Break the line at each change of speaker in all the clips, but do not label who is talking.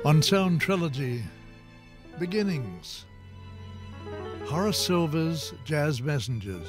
On Sound Trilogy, Beginnings, Horace Silver's Jazz Messengers.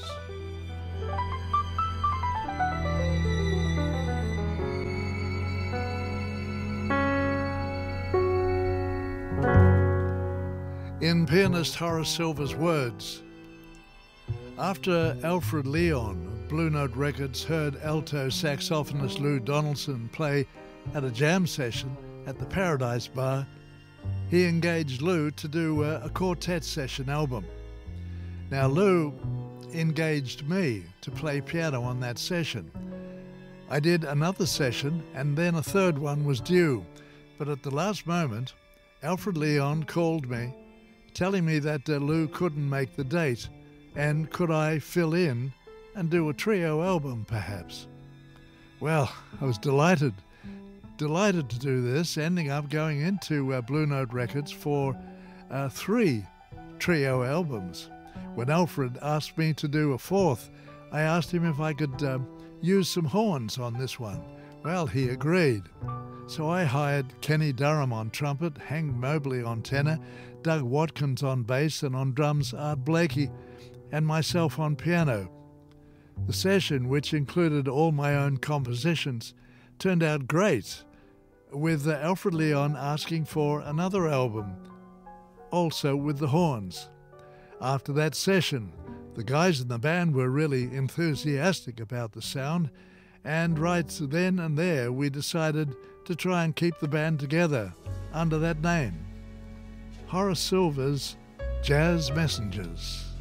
In pianist Horace Silver's words, after Alfred Leon of Blue Note Records heard alto saxophonist Lou Donaldson play at a jam session at the Paradise Bar, he engaged Lou to do a quartet session album. Now Lou engaged me to play piano on that session. I did another session and then a third one was due, but at the last moment Alfred Leon called me telling me that Lou couldn't make the date and could I fill in and do a trio album perhaps. Well, I was delighted to do this, ending up going into Blue Note Records for 3 trio albums. When Alfred asked me to do a fourth, I asked him if I could use some horns on this one. Well, he agreed. So I hired Kenny Durham on trumpet, Hank Mobley on tenor, Doug Watkins on bass, and on drums Art Blakey, and myself on piano. The session, which included all my own compositions, turned out great, with Alfred Leon asking for another album, also with the horns. After that session, the guys in the band were really enthusiastic about the sound, and right then and there we decided to try and keep the band together under that name, Horace Silver's Jazz Messengers.